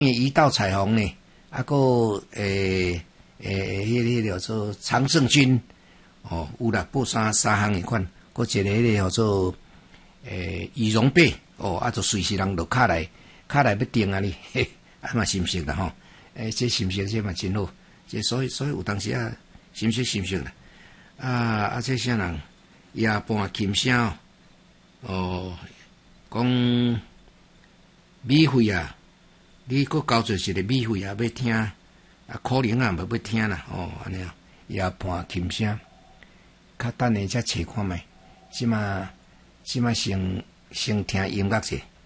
一道彩虹呢，啊个迄个叫做常胜军，哦，有啦，布衫三项的款，搁一个迄个叫做羽绒被，哦，啊，就随时人落卡来要订啊你，嘿，啊嘛心色啦吼，这心色这嘛真好，这所以有当时啊，心色啦，这啥人夜半琴声哦，讲免费啊，你搁交做一个免费啊，要听啊，可能啊，无要听啦，哦，安尼啊，夜半琴声，较等下才找看觅，即嘛先听音乐者。